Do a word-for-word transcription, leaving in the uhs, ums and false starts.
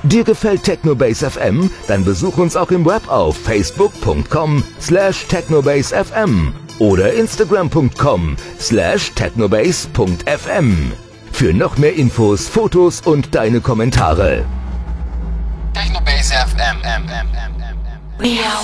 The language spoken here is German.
Dir gefällt Technobase F M? Dann besuch uns auch im Web auf facebook punkt com slash technobase f m oder instagram punkt com slash technobase punkt f m. Für noch mehr Infos, Fotos und deine Kommentare. Technobase F M. Miau.